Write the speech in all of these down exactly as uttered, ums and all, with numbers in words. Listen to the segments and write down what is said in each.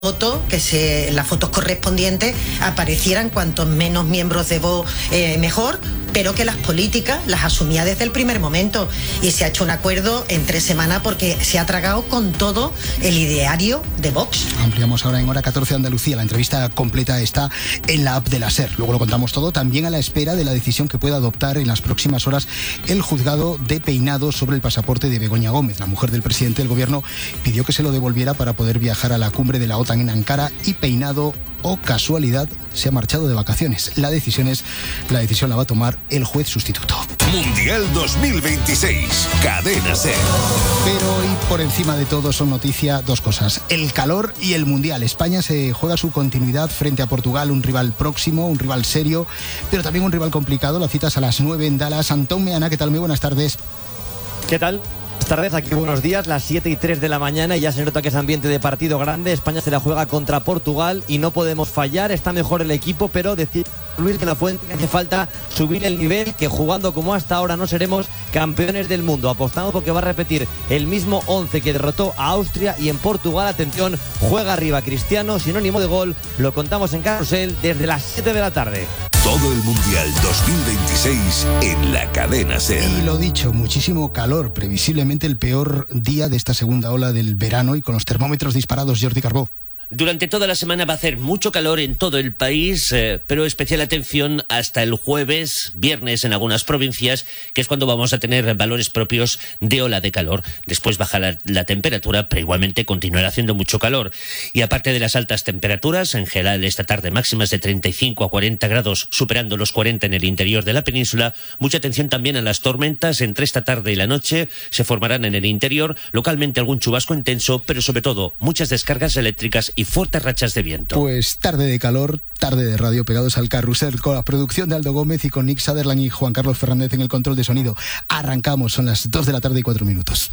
foto, que se, las fotos correspondientes aparecieran cuantos menos miembros de Vox eh, mejor, pero que las políticas las asumía desde el primer momento, y se ha hecho un acuerdo en tres semanas porque se ha tragado con todo el ideario de Vox. Ampliamos ahora en Hora catorce Andalucía. La entrevista completa está en la app de la SER. Luego lo contamos todo, también a la espera de la decisión que pueda adoptar en las próximas horas el juzgado de Peinado sobre el pasaporte de Begoña Gómez. La mujer del presidente del gobierno pidió que se lo devolviera para poder viajar a la cumbre de la OTAN en Ankara, y Peinado, o casualidad, se ha marchado de vacaciones. La decisión es, la decisión la va a tomar el juez sustituto. Mundial dos mil veintiséis, Cadena SER. Pero hoy, por encima de todo, son noticia dos cosas: el calor y el Mundial. España se juega su continuidad frente a Portugal, un rival próximo, un rival serio, pero también un rival complicado. La cita es a las nueve en Dallas. Antón Meana, ¿qué tal? Muy buenas tardes. ¿Qué tal? Buenas tardes, aquí buenos días, las siete y tres de la mañana, y ya se nota que es ambiente de partido grande. España se la juega contra Portugal y no podemos fallar. Está mejor el equipo, pero decir Luis de la Fuente que hace falta subir el nivel, que jugando como hasta ahora no seremos campeones del mundo. Apostamos porque va a repetir el mismo once que derrotó a Austria, y en Portugal, atención, juega arriba Cristiano, sinónimo de gol. Lo contamos en Carrusel desde las siete de la tarde. Todo el Mundial dos mil veintiséis en la Cadena SER. Y lo dicho, muchísimo calor, previsiblemente el peor día de esta segunda ola del verano, y con los termómetros disparados. Jordi Carbó. Durante toda la semana va a hacer mucho calor en todo el país, eh, pero especial atención hasta el jueves, viernes en algunas provincias, que es cuando vamos a tener valores propios de ola de calor. Después baja la, la temperatura, pero igualmente continuará haciendo mucho calor. Y aparte de las altas temperaturas, en general esta tarde máximas de treinta y cinco a cuarenta grados, superando los cuarenta en el interior de la península. Mucha atención también a las tormentas. Entre esta tarde y la noche se formarán en el interior, localmente algún chubasco intenso, pero sobre todo muchas descargas eléctricas y y fuertes rachas de viento. Pues tarde de calor, tarde de radio, pegados al carrusel, con la producción de Aldo Gómez y con Nick Sutherland y Juan Carlos Fernández en el control de sonido. Arrancamos, son las dos de la tarde y cuatro minutos.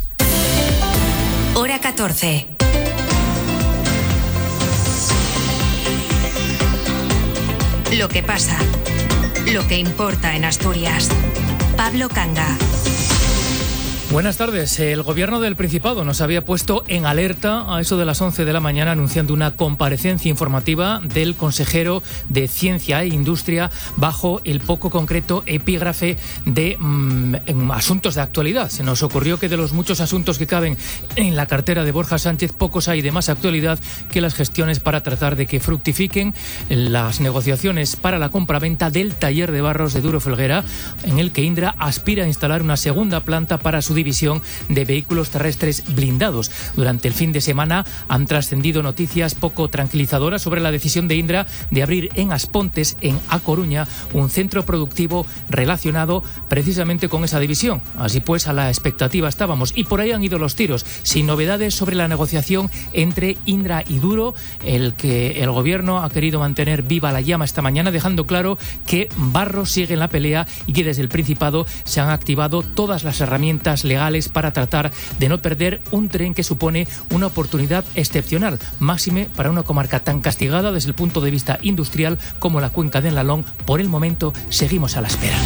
Hora catorce. Lo que pasa, lo que importa en Asturias. Pablo Canga. Buenas tardes. El Gobierno del Principado nos había puesto en alerta a eso de las once de la mañana, anunciando una comparecencia informativa del consejero de Ciencia e Industria bajo el poco concreto epígrafe de mmm, asuntos de actualidad. Se nos ocurrió que de los muchos asuntos que caben en la cartera de Borja Sánchez, pocos hay de más actualidad que las gestiones para tratar de que fructifiquen las negociaciones para la compraventa del taller de barros de Duro Felguera, en el que Indra aspira a instalar una segunda planta para su división de vehículos terrestres blindados. Durante el fin de semana han trascendido noticias poco tranquilizadoras sobre la decisión de Indra de abrir en Aspontes, en A Coruña, un centro productivo relacionado precisamente con esa división. Así pues, a la expectativa estábamos, y por ahí han ido los tiros, sin novedades sobre la negociación entre Indra y Duro, el que el gobierno ha querido mantener viva la llama esta mañana, dejando claro que Barros sigue en la pelea y que desde el Principado se han activado todas las herramientas legales para tratar de no perder un tren que supone una oportunidad excepcional, máxime para una comarca tan castigada desde el punto de vista industrial como la cuenca del Nalón. Por el momento seguimos a la espera.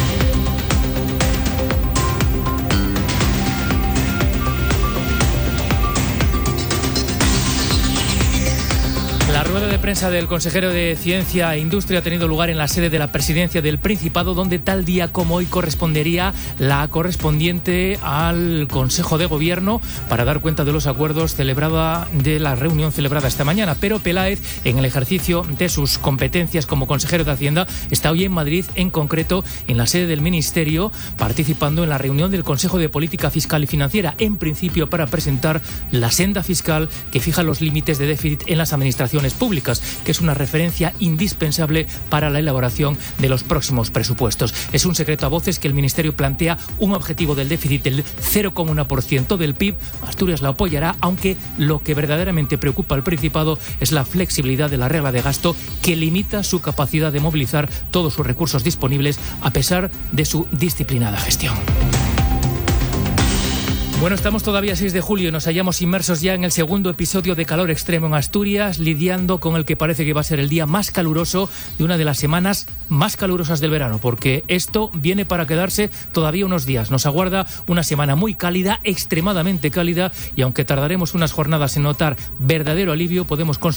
La rueda de prensa del consejero de Ciencia e Industria ha tenido lugar en la sede de la Presidencia del Principado, donde tal día como hoy correspondería la correspondiente al Consejo de Gobierno para dar cuenta de los acuerdos celebrada de la reunión celebrada esta mañana. Pero Peláez, en el ejercicio de sus competencias como consejero de Hacienda, está hoy en Madrid, en concreto en la sede del Ministerio, participando en la reunión del Consejo de Política Fiscal y Financiera, en principio para presentar la senda fiscal que fija los límites de déficit en las administraciones públicas, que es una referencia indispensable para la elaboración de los próximos presupuestos. Es un secreto a voces que el Ministerio plantea un objetivo del déficit del cero coma uno por ciento del P I B. Asturias la apoyará, aunque lo que verdaderamente preocupa al Principado es la flexibilidad de la regla de gasto, que limita su capacidad de movilizar todos sus recursos disponibles a pesar de su disciplinada gestión. Bueno, estamos todavía seis de julio y nos hallamos inmersos ya en el segundo episodio de calor extremo en Asturias, lidiando con el que parece que va a ser el día más caluroso de una de las semanas más calurosas del verano, porque esto viene para quedarse todavía unos días. Nos aguarda una semana muy cálida, extremadamente cálida, y aunque tardaremos unas jornadas en notar verdadero alivio, podemos constatar